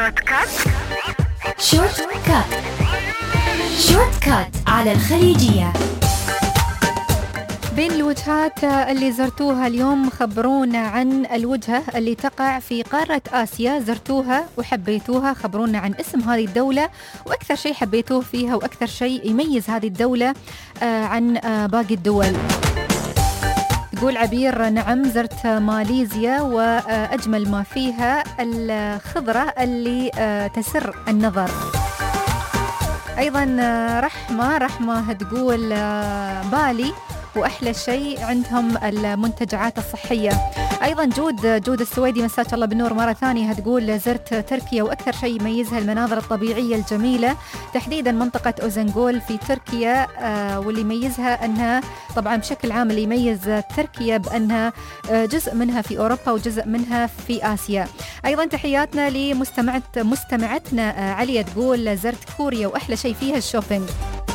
شورت كات. شورت كات. شورت كات على الخليجية. بين الوجهات اللي زرتوها اليوم خبرونا عن الوجهة اللي تقع في قارة آسيا زرتوها وحبيتوها. خبرونا عن اسم هذه الدولة وأكثر شيء حبيتوه فيها وأكثر شيء يميز هذه الدولة عن باقي الدول. يقول عبير نعم زرت ماليزيا وأجمل ما فيها الخضرة اللي تسر النظر. أيضا رحمة تقول بالي وأحلى شيء عندهم المنتجعات الصحية. أيضا جود السويدي مساك الله بالنور مرة ثانية تقول زرت تركيا وأكثر شيء يميزها المناظر الطبيعية الجميلة تحديدا منطقة أوزنغول في تركيا. واللي يميزها أنها طبعا بشكل عام اللي يميز تركيا بأنها جزء منها في أوروبا وجزء منها في آسيا. أيضا تحياتنا لمستمعتنا عليا تقول زرت كوريا وأحلى شيء فيها الشوبينج.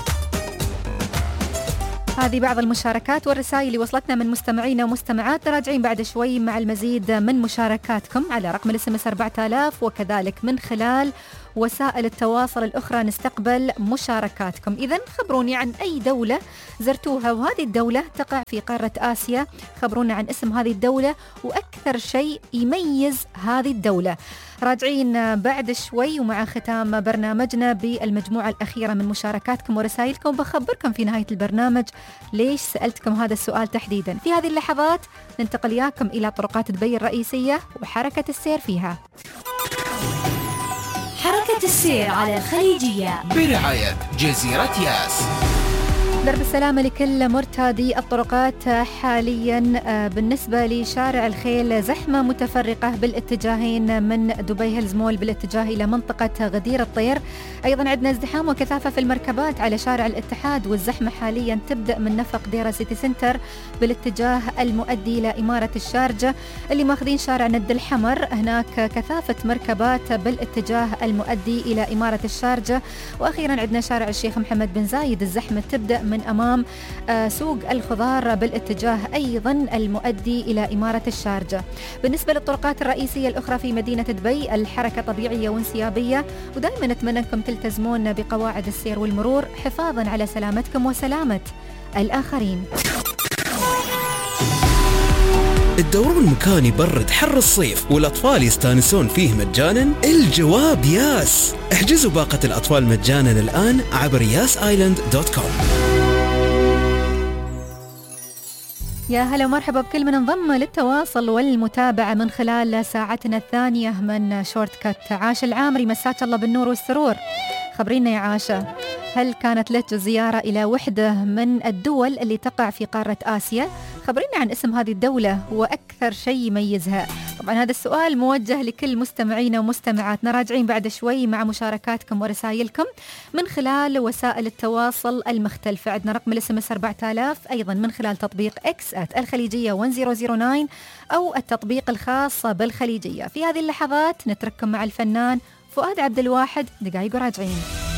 هذه بعض المشاركات والرسائل اللي وصلتنا من مستمعينا ومستمعاتنا. راجعين بعد شوي مع المزيد من مشاركاتكم على رقم الSMS 4000 وكذلك من خلال وسائل التواصل الأخرى نستقبل مشاركاتكم. إذن خبروني عن أي دولة زرتوها وهذه الدولة تقع في قارة آسيا. خبرونا عن اسم هذه الدولة وأكثر شيء يميز هذه الدولة. راجعين بعد شوي ومع ختام برنامجنا بالمجموعة الأخيرة من مشاركاتكم ورسائلكم. بخبركم في نهاية البرنامج ليش سألتكم هذا السؤال تحديدا. في هذه اللحظات ننتقل إياكم إلى طرقات دبي الرئيسية وحركة السير فيها. حركة السير على الخليجية برعاية جزيرة ياس. درب السلامة لكل مرتادي الطرقات. حاليا بالنسبة لشارع الخيل زحمة متفرقة بالاتجاهين من دبي هيلز مول بالاتجاه إلى منطقة غدير الطير. أيضا عندنا ازدحام وكثافة في المركبات على شارع الاتحاد والزحمة حاليا تبدأ من نفق ديرة سيتي سنتر بالاتجاه المؤدي إلى إمارة الشارجة. اللي ماخذين شارع ند الحمر هناك كثافة مركبات بالاتجاه المؤدي إلى إمارة الشارجة. وأخيرا عندنا شارع الشيخ محمد بن زايد الزحمة تبدأ من أمام سوق الخضار بالاتجاه أيضا المؤدي إلى إمارة الشارجة. بالنسبة للطرقات الرئيسية الأخرى في مدينة دبي الحركة طبيعية وانسيابية ودائما نتمنى أنكم تلتزمون بقواعد السير والمرور حفاظا على سلامتكم وسلامة الآخرين. الدورون مكان يبرد حر الصيف والأطفال يستانسون فيه مجانا؟ الجواب ياس. احجزوا باقة الأطفال مجانا الآن عبر yasisland.com. يا هلا ومرحبا بكل من انضم للتواصل والمتابعة من خلال ساعتنا الثانية من شورت كات. عاشة العامري مساك الله بالنور والسرور. خبرينا يا عاشة هل كانت لك زيارة إلى وحدة من الدول اللي تقع في قارة آسيا؟ خبرينا عن اسم هذه الدولة وأكثر شيء يميزها. طبعا هذا السؤال موجه لكل مستمعينا ومستمعاتنا. راجعين بعد شوي مع مشاركاتكم ورسائلكم من خلال وسائل التواصل المختلفة. عندنا رقم الSMS 4000 أيضا من خلال تطبيق @الخليجية 1009 أو التطبيق الخاص بالخليجية. في هذه اللحظات نترككم مع الفنان فؤاد عبد الواحد. دقايق وراجعين.